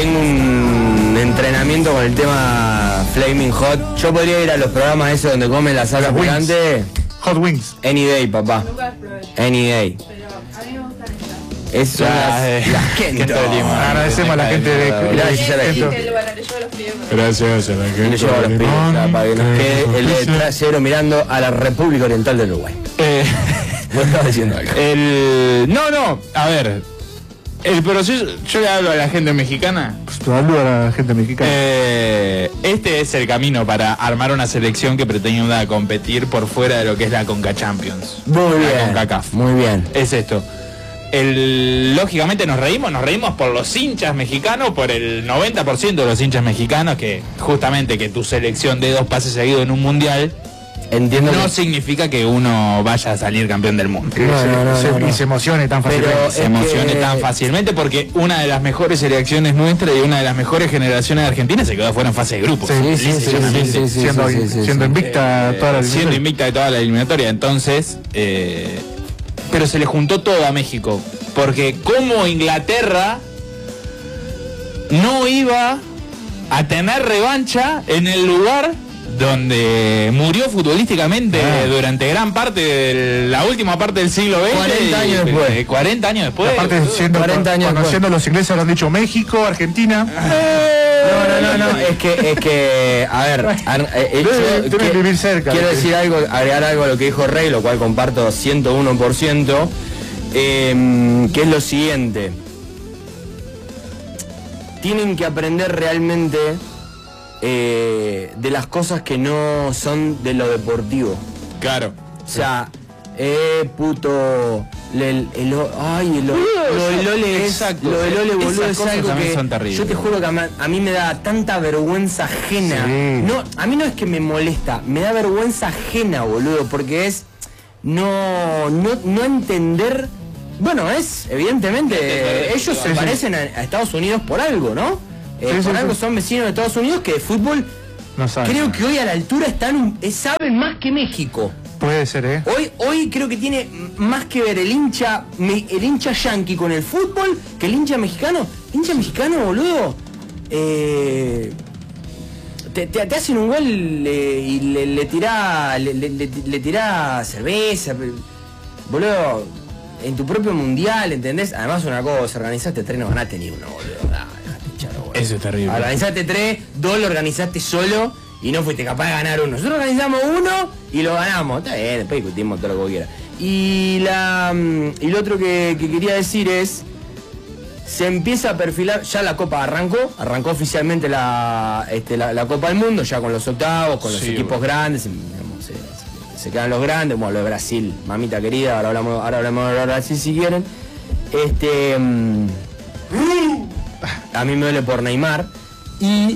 tengo un entrenamiento con el tema Flaming Hot. Yo podría ir a los programas esos donde comen las alas gigantes. Hot Wings. Any day, papá. Any day. Pero a mí me gustan estas. Eso las Kento. Agradecemos a la gente de Gracias a la gente. Bueno, le llevo los pibes. Gracias a la Y le llevo a los pibes, para que nos quede el de trasero mirando a la República Oriental del Uruguay. ¿Vos estabas diciendo algo? No, a ver. El proceso, yo le hablo a la gente mexicana. Pues saludo a la gente mexicana. Este es el camino para armar una selección que pretenda competir por fuera de lo que es la Conca Champions. Muy bien. La CONCACAF. Muy bien. Es esto. Lógicamente nos reímos por los hinchas mexicanos, por el 90% de los hinchas mexicanos, que justamente que tu selección dé 2 pases seguidos en un mundial, Entiendo no que... significa que uno vaya a salir campeón del mundo. Y se emocione tan fácilmente. Pero Se emocione tan fácilmente porque una de las mejores selecciones nuestras y una de las mejores generaciones de Argentina se quedó afuera en fase de grupos. Siendo invicta toda la eliminatoria. Siendo invicta de toda la eliminatoria. Entonces, pero se le juntó todo a México. Porque como Inglaterra no iba a tener revancha en el lugar donde murió futbolísticamente durante gran parte de la última parte del siglo XX. 40 años después. 40 años después. Aparte, 40 años conociendo los ingleses habrán dicho México, Argentina. No, es que, a ver, Deben vivir cerca. quiero decir algo, agregar algo a lo que dijo Rey, lo cual comparto 101%, que es lo siguiente. Tienen que aprender realmente de las cosas que no son de lo deportivo. Claro. O sea, puto... Lo del Ole es... Exacto. Lo del Ole, boludo, Esas es cosas algo también que... son terribles. Yo te juro que a mí me da tanta vergüenza ajena. Sí. No, a mí no es que me molesta, me da vergüenza ajena, boludo, porque es... No entender... Bueno, es, evidentemente, ellos se parecen a Estados Unidos por algo, ¿no? Por algo son vecinos de Estados Unidos que de fútbol... No saben. Creo que hoy a la altura saben más que México. Puede ser, Hoy creo que tiene más que ver el hincha yanqui con el fútbol que el hincha mexicano. Hincha mexicano, boludo. Te hacen un gol y le tirá cerveza. Boludo, en tu propio mundial, ¿entendés? Además una cosa, organizaste 3, no ganaste ni uno, boludo. Dejate echar, boludo. Eso es terrible. Organizaste 3, 2 lo organizaste solo y no fuiste capaz de ganar uno. Nosotros organizamos 1 y lo ganamos. Está bien, después discutimos todo lo que vos quieras. Y lo otro que quería decir es, se empieza a perfilar, ya la Copa arrancó oficialmente la Copa del Mundo, ya con los octavos, con los equipos grandes, digamos, se quedan los grandes, bueno, lo de Brasil, mamita querida, ahora hablamos de Brasil si quieren. A mí me duele por Neymar. Y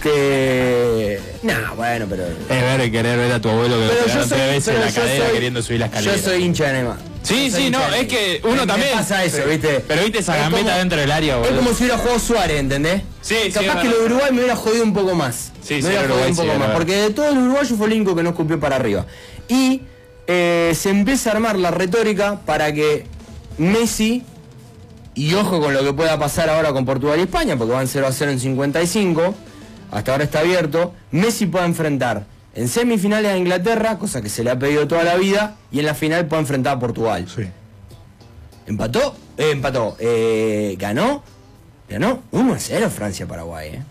bueno, pero... Es querer ver a tu abuelo que lo pegaron 3 veces en la cadera queriendo subir la escalera. Yo soy hincha de Neymar. Sí, no, es que uno también... pasa eso, ¿viste? Pero viste esa gambeta dentro del área, boludo. Es como si hubiera jugado Suárez, ¿entendés? Sí, Capaz que lo de Uruguay me hubiera jodido un poco más. Sí, me hubiera jodido un poco más. Porque de todo el uruguayo fue el único que no escupió para arriba. Y se empieza a armar la retórica para que Messi... Y ojo con lo que pueda pasar ahora con Portugal y España, porque van 0-0 en 55, hasta ahora está abierto. Messi puede enfrentar en semifinales a Inglaterra, cosa que se le ha pedido toda la vida, y en la final puede enfrentar a Portugal. Sí. Empató, ganó 1-0 Francia-Paraguay,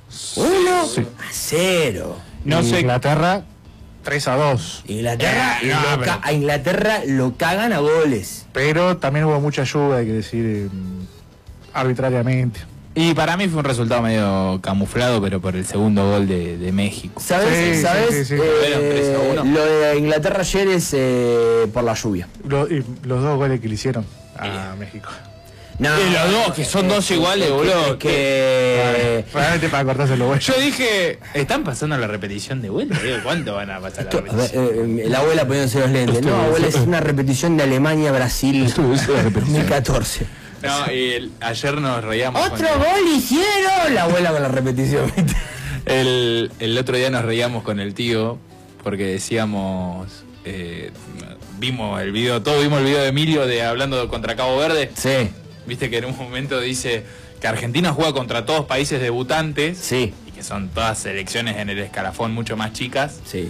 1-0. No sé. Inglaterra 3-2. A Inglaterra lo cagan a goles. Pero también hubo mucha ayuda, hay que decir, arbitrariamente. Y para mí fue un resultado medio camuflado, pero por el segundo gol de México. ¿Sabes? Sí. Lo de Inglaterra ayer es por la lluvia. Y los 2 goles que le hicieron a México. No, y los dos, que son 2 iguales, boludo. Realmente para cortarse los huevos. Yo dije, ¿están pasando la repetición de vuelta? ¿Cuánto van a pasar la repetición? La abuela poniéndose los lentes. No, abuela, es una repetición de Alemania-Brasil 2014. No, y ayer nos reíamos. ¡Otro gol hicieron! La abuela con la repetición. El otro día nos reíamos con el tío porque decíamos... vimos el video de Emilio hablando contra Cabo Verde. Sí. Viste que en un momento dice que Argentina juega contra todos países debutantes. Sí, Y que son todas selecciones en el escalafón mucho más chicas. sí.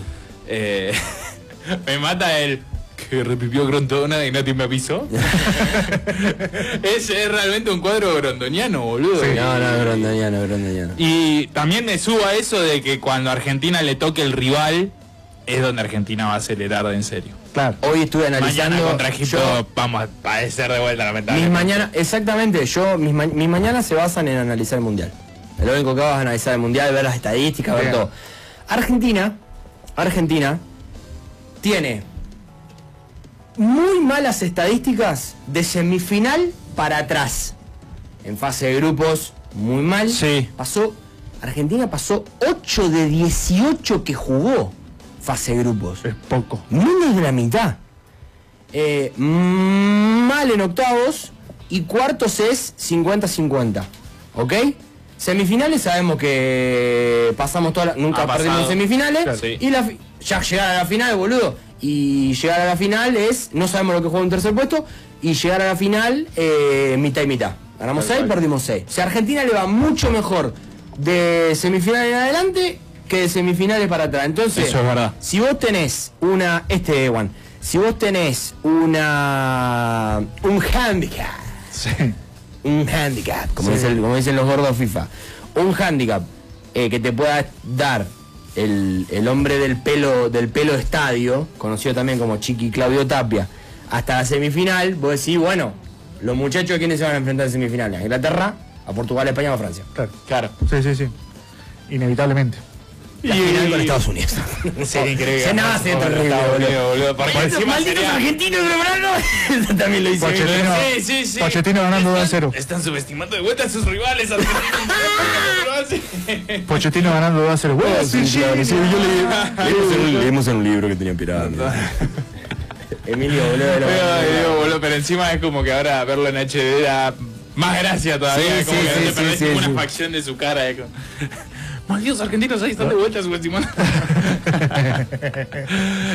Me mata el que repipió Grondona y nadie me avisó. Ese es realmente un cuadro grondoniano, boludo. No, grondoniano. Y también me subo a eso de que cuando a Argentina le toque el rival, es donde Argentina va a acelerar de en serio. Claro. Hoy estuve analizando. Mañana contra Egipto yo- vamos a padecer de vuelta, mis lamentablemente. mañanas, exactamente, mis mañanas se basan en analizar el mundial. Lo único que hago es analizar el mundial, ver las estadísticas, ver Bien. todo. Argentina tiene muy malas estadísticas de semifinal para atrás. En fase de grupos, muy mal. Sí. Argentina pasó 8 de 18 que jugó fase de grupos. Es poco. Menos de la mitad. Mal en octavos y cuartos es 50-50. ¿Ok? Semifinales sabemos que pasamos nunca Ha perdimos pasado. semifinales. Claro, sí. Y ya llegar a la final, boludo. Y llegar a la final no sabemos lo que juega un tercer puesto. Y llegar a la final, mitad y mitad. Ganamos 6, perdimos 6. O sea, a Argentina le va mucho mejor de semifinales en adelante que de semifinales para atrás. Entonces, Eso es verdad. si vos tenés si vos tenés un handicap, como, Sí. como dicen los gordos FIFA, un handicap que te pueda dar el hombre del pelo estadio, conocido también como Chiqui Claudio Tapia, hasta la semifinal, vos decís, bueno, los muchachos, ¿quiénes se van a enfrentar en semifinales? A Inglaterra, a Portugal, a España o a Francia. Claro. Claro. Sí. Inevitablemente. La final con Estados Unidos. Sería increíble. Se nada, sería terrible, Estados boludo. Unidos, boludo. Porque encima Malditos sería- argentinos de verano. Eso también lo hice. Pochettino. Sí. Pochettino ganando 2-0. Están subestimando de vuelta a sus rivales argentinos. Pochettino ganando 2-0. Bueno, sí, Leímos en un libro que tenía pirando. Emilio, boludo. Pero encima es como que ahora verlo en HD da más gracia todavía. Sí, como sí, que sí, te perdés sí, como sí. una facción de su cara. Malditos argentinos ahí están de vuelta subestimando.